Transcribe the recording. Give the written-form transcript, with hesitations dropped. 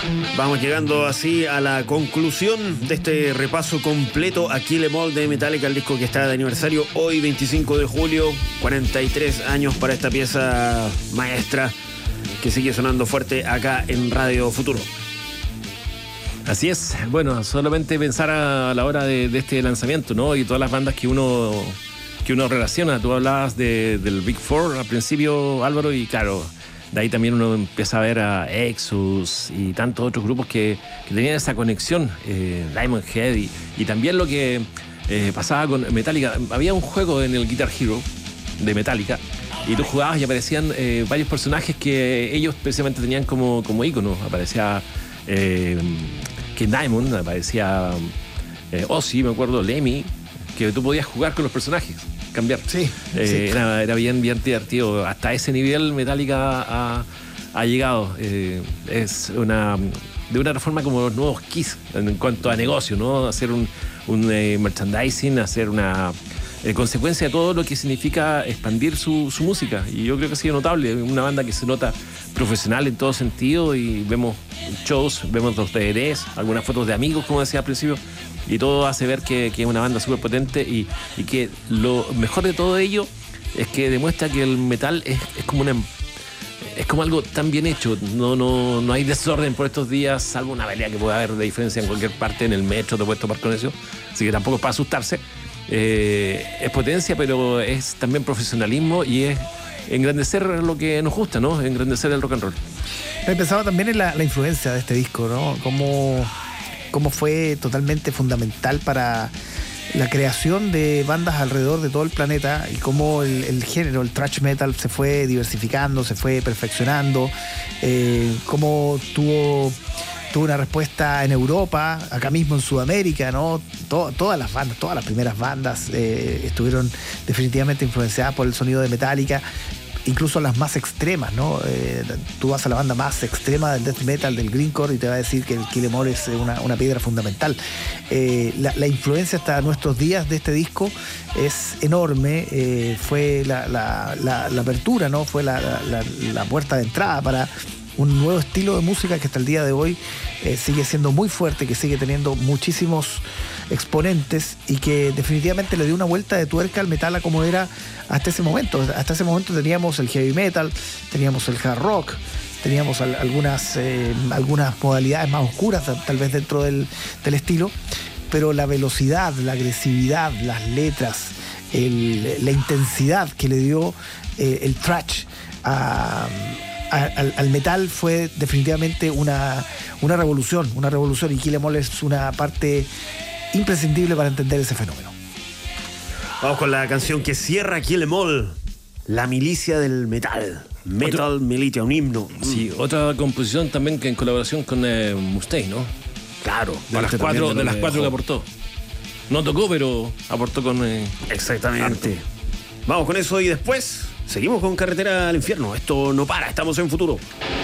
Vamos llegando así a la conclusión de este repaso completo a Kill 'Em All de Metallica, el disco que está de aniversario hoy, 25 de julio, 43 años para esta pieza maestra que sigue sonando fuerte acá en Radio Futuro. Así es. Bueno, solamente pensar a la hora de este lanzamiento, ¿no? Y todas las bandas que uno relaciona. Tú hablabas del Big Four al principio, Álvaro, y claro, de ahí también uno empieza a ver a Exodus y tantos otros grupos que tenían esa conexión, Diamond Head y también lo que pasaba con Metallica. Había un juego en el Guitar Hero de Metallica y tú jugabas y aparecían varios personajes que ellos precisamente tenían como íconos. Aparecía King Diamond, aparecía Ozzy, me acuerdo, Lemmy, que tú podías jugar con los personajes, cambiar. Sí. Era bien divertido. Hasta ese nivel Metallica ha llegado. Es de una reforma como los nuevos Kiss en cuanto a negocio, ¿no? Hacer un merchandising, hacer una consecuencia de todo lo que significa expandir su música. Y yo creo que ha sido notable. Una banda que se nota profesional en todo sentido y vemos shows, vemos los DVDs, algunas fotos de amigos, como decía al principio. Y todo hace ver que es una banda súper potente y que lo mejor de todo ello es que demuestra que el metal es como algo tan bien hecho. No hay desorden por estos días, salvo una pelea que puede haber de diferencia en cualquier parte, en el metro te puedes topar con eso. Así que tampoco es para asustarse. Es potencia, pero es también profesionalismo y es engrandecer lo que nos gusta, ¿no? Engrandecer el rock and roll. He pensado también en la influencia de este disco, ¿no? Cómo fue totalmente fundamental para la creación de bandas alrededor de todo el planeta y cómo el género, el thrash metal, se fue diversificando, se fue perfeccionando, cómo tuvo una respuesta en Europa, acá mismo en Sudamérica, ¿no? Todas las bandas, todas las primeras bandas estuvieron definitivamente influenciadas por el sonido de Metallica, incluso las más extremas, ¿no? Tú vas a la banda más extrema del death metal, del grindcore, y te va a decir que el Kill 'Em All es una piedra fundamental. La influencia hasta nuestros días de este disco es enorme. Fue la apertura, ¿no? Fue la puerta de entrada para un nuevo estilo de música que hasta el día de hoy sigue siendo muy fuerte, que sigue teniendo muchísimos exponentes y que definitivamente le dio una vuelta de tuerca al metal a como era hasta ese momento. Hasta ese momento teníamos el heavy metal, teníamos el hard rock, teníamos algunas modalidades más oscuras tal vez dentro del estilo, pero la velocidad, la agresividad, las letras, la intensidad que le dio el thrash al metal fue definitivamente una revolución, y Kill 'Em All es una parte imprescindible para entender ese fenómeno. Vamos con la canción que cierra Kill 'Em All, La Milicia del Metal. Metal Militia, un himno. Sí, otra composición también que en colaboración con Mustaine, ¿no? Claro. De las cuatro que aportó. No tocó, pero aportó con... Exactamente. Vamos con eso y después seguimos con Carretera al Infierno. Esto no para, estamos en Futuro.